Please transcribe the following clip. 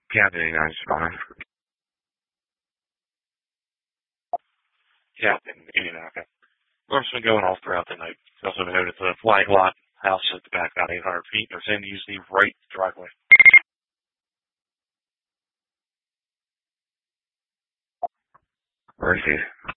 Captain 89 is fine. Captain 89, okay. Alarm's been going off throughout the night. It's also been noted the flag lot house at the back about 800 feet. They're saying to use the right driveway. Where is he?